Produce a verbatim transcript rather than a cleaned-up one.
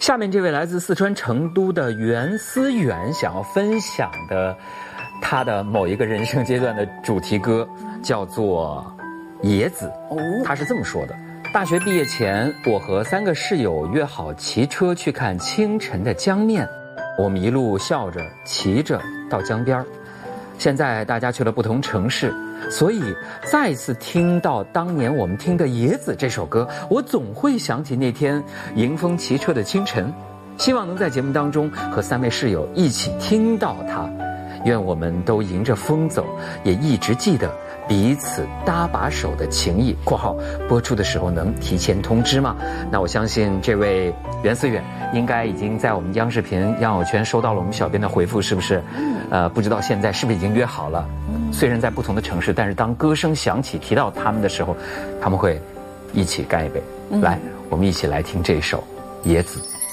下面这位来自四川成都的袁思远想要分享的他的某一个人生阶段的主题歌叫做《野子》。他是这么说的：大学毕业前，我和三个室友约好骑车去看清晨的江面，我们一路笑着骑着到江边。现在大家去了不同城市，所以再次听到当年我们听的《野子》这首歌，我总会想起那天迎风骑车的清晨。希望能在节目当中和三位室友一起听到它，愿我们都迎着风走，也一直记得彼此搭把手的情谊。括号播出的时候能提前通知吗？那我相信这位袁思远应该已经在我们央视频杨友圈收到了我们小编的回复，是不是？呃，不知道现在是不是已经约好了？虽然在不同的城市，但是当歌声响起提到他们的时候，他们会一起干一杯。来，我们一起来听这首《野子》。